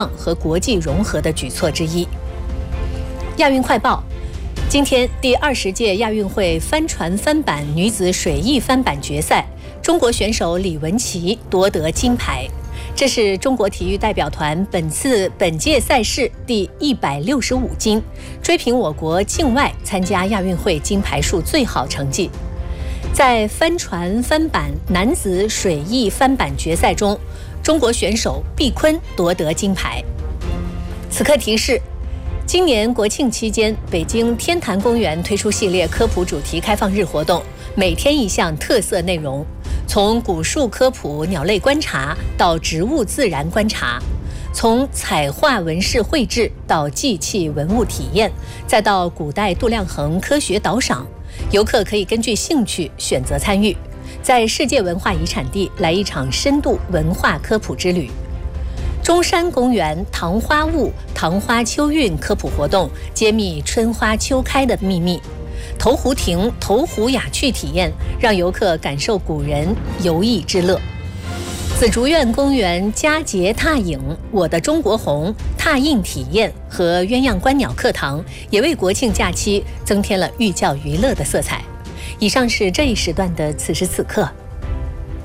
和国际融合的举措之一。亚运快报。今天，第20届亚运会帆船翻板女子水翼翻板决赛，中国选手李雯琪夺得金牌。这是中国体育代表团本届赛事第165金，追平我国境外参加亚运会金牌数最好成绩。在帆船翻板男子水翼翻板决赛中，中国选手毕坤夺得金牌。此刻提示：今年国庆期间，北京天坛公园推出系列科普主题开放日活动，每天一项特色内容，从古树科普、鸟类观察到植物自然观察，从彩画纹饰绘制到祭器文物体验，再到古代度量衡科学导赏，游客可以根据兴趣选择参与，在世界文化遗产地来一场深度文化科普之旅。中山公园唐花坞、唐花秋韵科普活动揭秘春花秋开的秘密，投壶亭投壶雅趣体验让游客感受古人游艺之乐。紫竹院公园佳节踏影、我的中国红踏印体验和鸳鸯观鸟课堂也为国庆假期增添了寓教于乐的色彩。以上是这一时段的此时此刻，